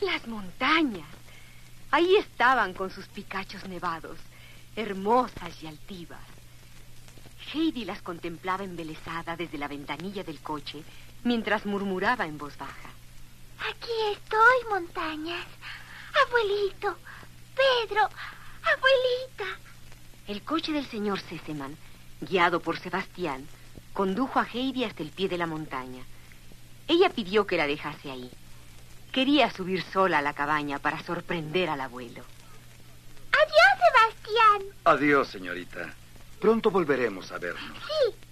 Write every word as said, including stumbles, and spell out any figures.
Las montañas. Ahí estaban con sus picachos nevados, hermosas y altivas. Heidi las contemplaba embelesada desde la ventanilla del coche, mientras murmuraba en voz baja. Aquí estoy, montañas. Abuelito, Pedro, abuelita. El coche del señor Sesemann, guiado por Sebastián, condujo a Heidi hasta el pie de la montaña. Ella pidió que la dejase ahí. Quería subir sola a la cabaña para sorprender al abuelo. Adiós, Sebastián. Adiós, señorita. Pronto volveremos a vernos. Sí,